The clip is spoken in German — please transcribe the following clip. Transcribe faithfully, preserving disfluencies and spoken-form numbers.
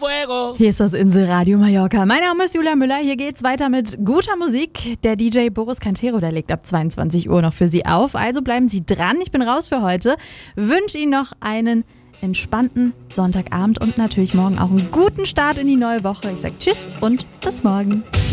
fuego. Hier ist das Inselradio Mallorca. Mein Name ist Julia Müller. Hier geht's weiter mit guter Musik. Der D J Boris Cantero, der legt ab zweiundzwanzig Uhr noch für Sie auf. Also bleiben Sie dran. Ich bin raus für heute. Wünsche Ihnen noch einen entspannten Sonntagabend und natürlich morgen auch einen guten Start in die neue Woche. Ich sage Tschüss und bis morgen.